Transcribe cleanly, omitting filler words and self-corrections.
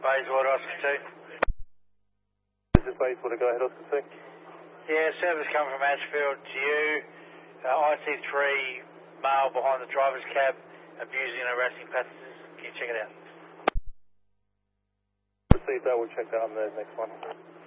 Bayswater, Oscar 2. This is Bayswater, go ahead, Oscar 2. Yeah, service coming from Ashfield to you. IC3 male behind the driver's cab, abusing and harassing passengers. Can you check it out? Received that, we'll check that on the next one.